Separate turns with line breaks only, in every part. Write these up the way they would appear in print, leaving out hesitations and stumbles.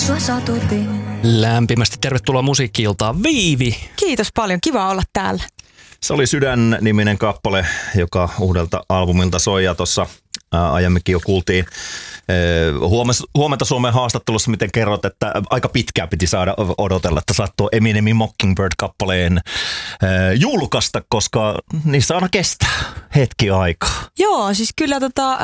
sua satutin.
Lämpimästi tervetuloa Musiikki-iltaan, Viivi.
Kiitos paljon, kiva olla täällä.
Se oli Sydän-niminen kappale, joka uudelta albumilta soi ja tuossa aiemminkin jo kuultiin Huomenta Suomen haastattelussa, miten kerrot, että aika pitkään piti saada odotella, että saat tuo Eminemin Mockingbird-kappaleen julkaista, koska niissä aina kestää hetki aikaa.
Joo, siis kyllä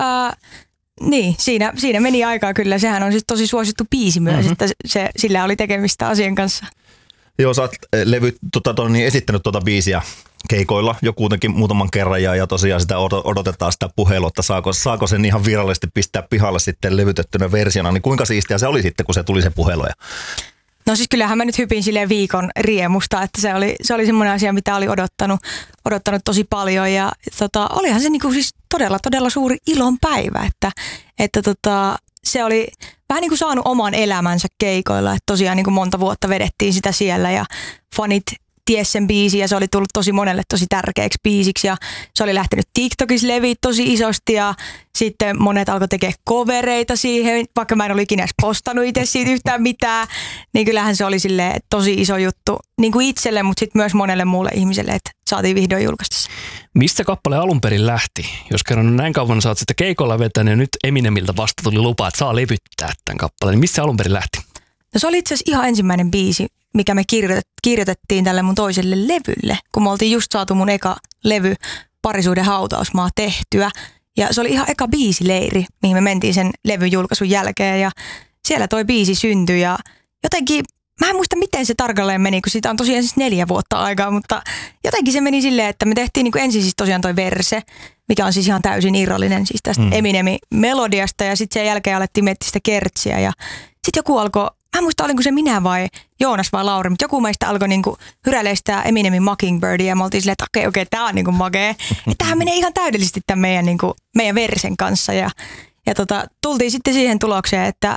niin, siinä meni aikaa kyllä. Sehän on siis tosi suosittu biisi myös, että sillä oli tekemistä asian kanssa.
Joo, sä oot esittänyt tuota biisiä keikoilla jo kuitenkin muutaman kerran ja tosiaan sitä odotetaan sitä puhelua, että saako sen ihan virallisesti pistää pihalle sitten levytettynä versiona, niin kuinka siistiä se oli sitten, kun se tuli se puhelu?
No siis kyllähän mä nyt hypin silleen viikon riemusta, että se oli semmoinen asia, mitä oli odottanut tosi paljon ja olihan se niinku siis todella suuri ilon päivä, että se oli vähän niin kuin saanut oman elämänsä keikoilla, että tosiaan niin kuin monta vuotta vedettiin sitä siellä ja fanit ties sen biisin ja se oli tullut tosi monelle tosi tärkeäksi biisiksi ja se oli lähtenyt TikTokissa leviä tosi isosti ja sitten monet alkoi tekemään covereita siihen, vaikka mä en ole ikinä edes postannut itse siitä yhtään mitään, niin kyllähän se oli silleen tosi iso juttu niin kuin itselle, mutta sitten myös monelle muulle ihmiselle, että saatiin vihdoin julkaista se.
Mistä kappale alun perin lähti? Jos kerran näin kauan sä oot sitä keikolla vetänyt ja nyt Eminemiltä vasta tuli lupa, että saa levyttää tämän kappaleen, niin mistä se alun perin lähti?
No se oli itse asiassa ihan ensimmäinen biisi, mikä me kirjoitettiin tälle mun toiselle levylle, kun me oltiin just saatu mun eka levy Parisuuden hautausmaa tehtyä. Ja se oli ihan eka biisileiri, mihin me mentiin sen levyn julkaisun jälkeen ja siellä toi biisi syntyi ja jotenkin, mä en muista miten se tarkalleen meni, kun siitä on tosiaan siis 4 vuotta aikaa, mutta jotenkin se meni silleen, että me tehtiin niin kuin ensin siis tosiaan toi verse, mikä on siis ihan täysin irrallinen siis tästä Eminemin melodiasta ja sitten sen jälkeen alettiin miettiä sitä kertsiä ja sitten joku alkoi, mä en muista olinko se minä vai Joonas vai Lauri, mutta joku meistä alkoi niinku hyräilee sitä Eminemin Mockingbirdia ja me oltiin silleen, että okei, tää on niinku makee. Että tämähän menee ihan täydellisesti tämän meidän versen kanssa ja tultiin sitten siihen tulokseen, että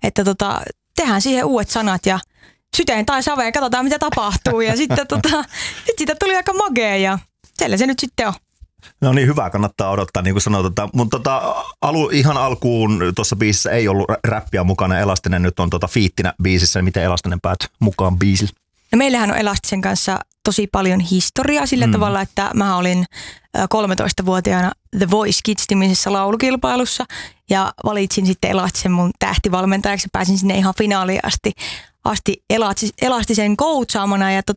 tehdään siihen uudet sanat ja syteen tai saveen, katsotaan mitä tapahtuu ja sitten sit siitä tuli aika makea ja siellä se nyt sitten on.
No niin, hyvä, kannattaa odottaa, niin kuin sanoit. Mutta ihan alkuun tuossa biisissä ei ollut räppiä mukana. Elastinen nyt on fiittinä biisissä. Miten Elastinen päätyi mukaan biisille?
No meillähän on Elastisen kanssa tosi paljon historiaa sillä tavalla, että mä olin 13-vuotiaana The Voice Kids-nimisessä laulukilpailussa ja valitsin sitten Elastisen mun tähtivalmentajaksi ja pääsin sinne ihan finaaliin asti Elastisen coachaamana ja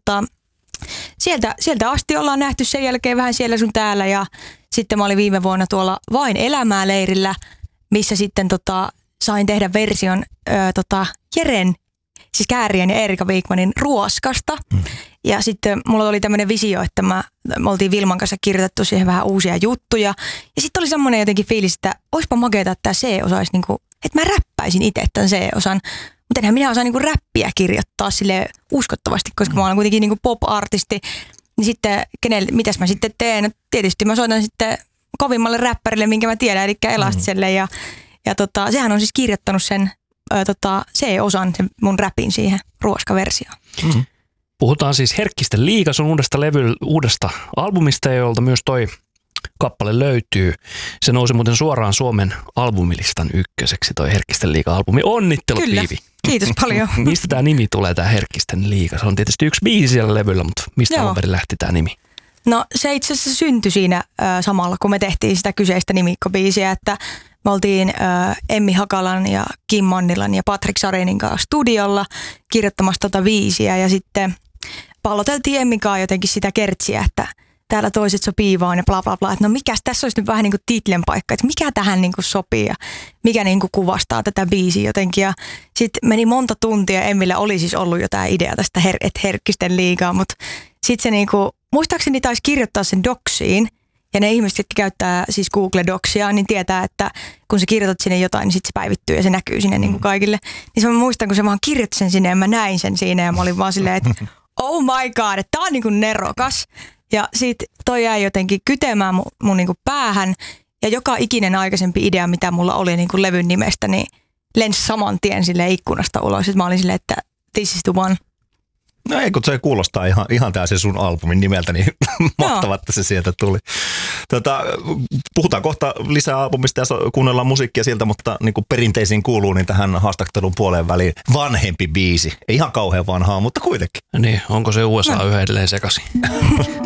sieltä asti ollaan nähty sen jälkeen vähän siellä sun täällä ja sitten mä olin viime vuonna tuolla Vain elämää -leirillä, missä sitten sain tehdä version Jeren, siis Kääriän ja Erika Wikmanin Ruoskasta. Ja sitten mulla oli tämmöinen visio, että me oltiin Vilman kanssa kirjoitettu siihen vähän uusia juttuja. Ja sitten oli semmoinen jotenkin fiilis, että oispa makeeta, että tämä C-osa olisi niinku, että mä räppäisin itse tämän C-osan. Mutta enhän minä osaan niinku räppiä kirjoittaa sille uskottavasti, koska mä olen kuitenkin niinku pop-artisti. Niin sitten, mitäs mä sitten teen? No, tietysti mä soitan sitten kovimmalle räppärille, minkä mä tiedän, eli Elastiselle. Ja sehän on siis kirjoittanut sen C-osan, sen mun räpin siihen ruoskaversioon.
Puhutaan siis Herkkisten liiga, sun uudesta albumista, jolta myös toi kappale löytyy. Se nousi muuten suoraan Suomen albumilistan ykköseksi, toi Herkkisten liiga-albumi. Onnittelut,
Kyllä.
Viivi.
Kiitos paljon.
Mistä tämä nimi tulee, tämä Herkkisten liiga? Se on tietysti yksi biisi siellä levyllä, mutta mistä alun perin lähti tämä nimi?
No se itse asiassa syntyi siinä samalla, kun me tehtiin sitä kyseistä nimikkobiisiä, että me oltiin Emmi Hakalan ja Kim Mannilan ja Patrick Sarinin kanssa studiolla kirjoittamassa biisiä ja sitten palloteltiin Emmikaan jotenkin sitä kertsiä, että täällä toiset sopii vaan ja bla bla bla, että no mikäs tässä olisi nyt vähän niin kuin titlen paikka, että mikä tähän niin kuin sopii ja mikä niin kuin kuvastaa tätä biisiä jotenkin ja sitten meni monta tuntia, Emmillä oli siis ollut jo tämä idea tästä Herkkisten liigaa, mutta sitten se niin kuin, muistaakseni taisi kirjoittaa sen doksiin ja ne ihmiset, jotka käyttää siis Google Docsia, niin tietää, että kun sä kirjoitat sinne jotain, niin sitten se päivittyy ja se näkyy sinne niin kuin kaikille. Niin mä muistan, kun se vaan kirjoitti sen sinne ja mä näin sen siinä ja mä olin vaan silleen, että oh my god, että tää on niin kuin nerokas. Ja sit toi jäi jotenkin kytemään mun niin kuin päähän ja joka ikinen aikaisempi idea, mitä mulla oli niin kuin levyn nimestä, niin lensi saman tien sille ikkunasta ulos. Sitten mä olin silleen, että this is the one.
No ei, kun se kuulostaa ihan tää se sun albumin nimeltä, niin mahtavaa, että se sieltä tuli. Puhutaan kohta lisää albumista ja kuunnellaan musiikkia sieltä, mutta niin kuin perinteisiin kuuluu, niin tähän haastattelun puoleen väliin vanhempi biisi. Ei ihan kauhean vanhaa, mutta kuitenkin.
Niin, onko se USA yhä edelleen sekaisin?